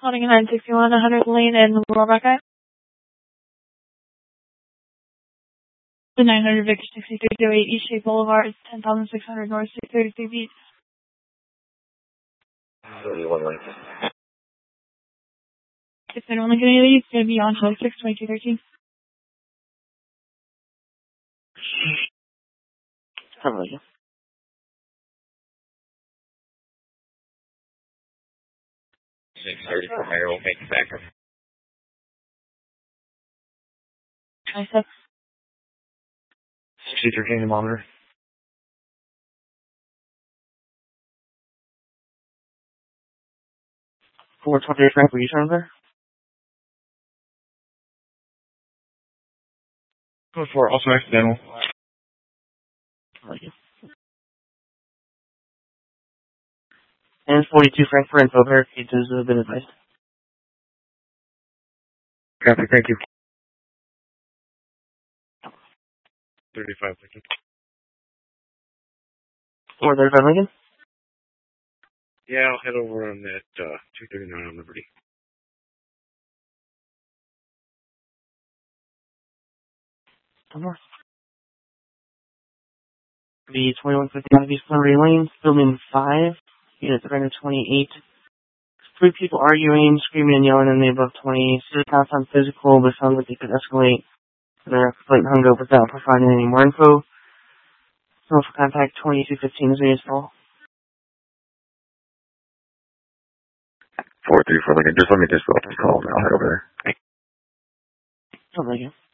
Calling 961 100 Lane in Rebecca. The 900 Victor 6308 East Street Boulevard, 10,600 North 633 feet. 31 lane. If they're only going to leave, it's going to be on 26-2213. How about you? 630 from Arrow, make it back. I said 63 monitor. 428 Frank, will you turn there? Code 4, also accidental. Thank you. And 42 Frank for info, barricades has been advised. Copy, thank you. 35 Lincoln. Or 35 Lincoln? Yeah, I'll head over on that 239 on Liberty. One more. The 2159 East Liberty Lane, building 5, unit 328. 3 people arguing, screaming and yelling in the above 20. City cops on physical, but sounds like it could escalate. They're completely hung up without providing any more info. So for contact 2215 is the install. 434 Lincoln, just let me just go up this call and I'll head over there. Oh, thank you.